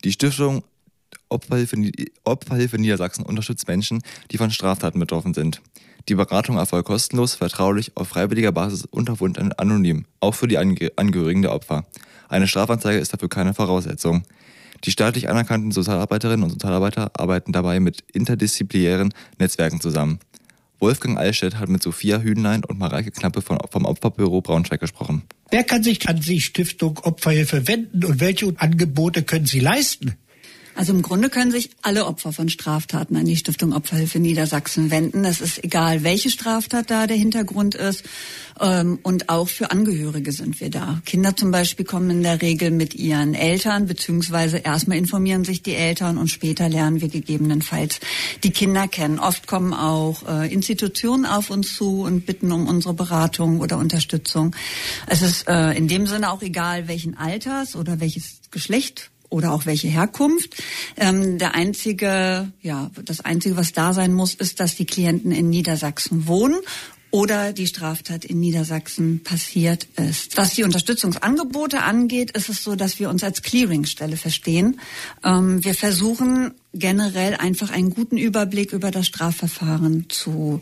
Die Stiftung Opferhilfe Niedersachsen unterstützt Menschen, die von Straftaten betroffen sind. Die Beratung erfolgt kostenlos, vertraulich, auf freiwilliger Basis und auf Wunsch anonym, auch für die Angehörigen der Opfer. Eine Strafanzeige ist dafür keine Voraussetzung. Die staatlich anerkannten Sozialarbeiterinnen und Sozialarbeiter arbeiten dabei mit interdisziplinären Netzwerken zusammen. Wolfgang Allstedt hat mit Sophia Hühnlein und Mareike Knappe vom Opferbüro Braunschweig gesprochen. Wer kann sich an die Stiftung Opferhilfe wenden und welche Angebote können Sie leisten? Also im Grunde können sich alle Opfer von Straftaten an die Stiftung Opferhilfe Niedersachsen wenden. Es ist egal, welche Straftat da der Hintergrund ist. Und auch für Angehörige sind wir da. Kinder zum Beispiel kommen in der Regel mit ihren Eltern, beziehungsweise erstmal informieren sich die Eltern und später lernen wir gegebenenfalls die Kinder kennen. Oft kommen auch Institutionen auf uns zu und bitten um unsere Beratung oder Unterstützung. Es ist in dem Sinne auch egal, welchen Alters oder welches Geschlecht oder auch welche Herkunft. Das Einzige, was da sein muss, ist, dass die Klienten in Niedersachsen wohnen oder die Straftat in Niedersachsen passiert ist. Was die Unterstützungsangebote angeht, ist es so, dass wir uns als Clearingstelle verstehen. Wir versuchen generell einfach einen guten Überblick über das Strafverfahren zu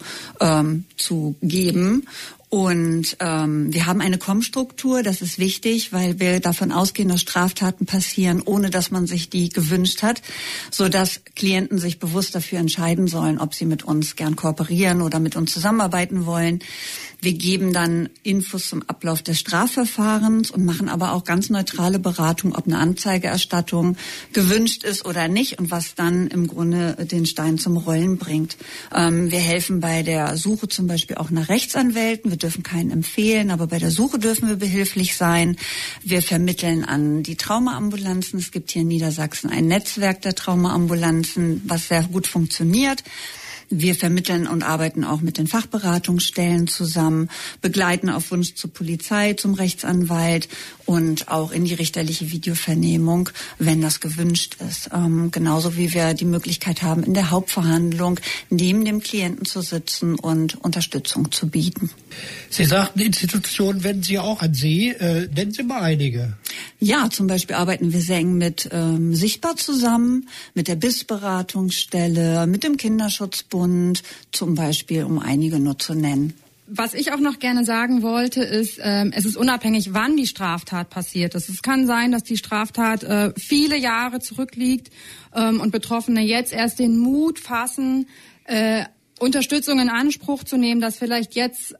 geben. Und wir haben eine Kommstruktur, das ist wichtig, weil wir davon ausgehen, dass Straftaten passieren, ohne dass man sich die gewünscht hat, sodass Klienten sich bewusst dafür entscheiden sollen, ob sie mit uns gern kooperieren oder mit uns zusammenarbeiten wollen. Wir geben dann Infos zum Ablauf des Strafverfahrens und machen aber auch ganz neutrale Beratung, ob eine Anzeigeerstattung gewünscht ist oder nicht und was dann im Grunde den Stein zum Rollen bringt. Wir helfen bei der Suche zum Beispiel auch nach Rechtsanwälten. Wir dürfen keinen empfehlen, aber bei der Suche dürfen wir behilflich sein. Wir vermitteln an die Traumaambulanzen. Es gibt hier in Niedersachsen ein Netzwerk der Traumaambulanzen, was sehr gut funktioniert. Wir vermitteln und arbeiten auch mit den Fachberatungsstellen zusammen, begleiten auf Wunsch zur Polizei, zum Rechtsanwalt und auch in die richterliche Videovernehmung, wenn das gewünscht ist. Genauso wie wir die Möglichkeit haben, in der Hauptverhandlung neben dem Klienten zu sitzen und Unterstützung zu bieten. Sie sagten, Institutionen wenden Sie auch an Sie. Nennen Sie mal einige. Ja, zum Beispiel arbeiten wir sehr eng mit Sichtbar zusammen, mit der BIS-Beratungsstelle, mit dem Kinderschutzbund zum Beispiel, um einige nur zu nennen. Was ich auch noch gerne sagen wollte, ist, es ist unabhängig, wann die Straftat passiert ist. Es kann sein, dass die Straftat viele Jahre zurückliegt und Betroffene jetzt erst den Mut fassen, Unterstützung in Anspruch zu nehmen, dass vielleicht jetzt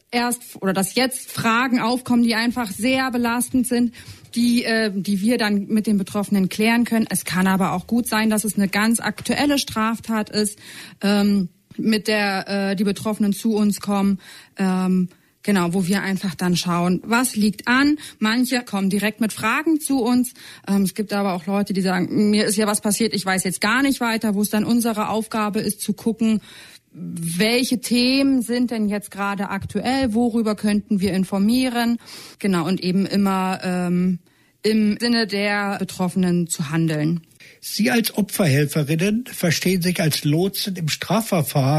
Fragen aufkommen, die einfach sehr belastend sind, die wir dann mit den Betroffenen klären können. Es kann aber auch gut sein, dass es eine ganz aktuelle Straftat ist, mit der die Betroffenen zu uns kommen, wo wir einfach dann schauen, was liegt an. Manche kommen direkt mit Fragen zu uns. Es gibt aber auch Leute, die sagen, mir ist ja was passiert, ich weiß jetzt gar nicht weiter, wo es dann unsere Aufgabe ist zu gucken, welche Themen sind denn jetzt gerade aktuell, worüber könnten wir informieren, und eben immer im Sinne der Betroffenen zu handeln. Sie als Opferhelferinnen verstehen sich als Lotsen im Strafverfahren.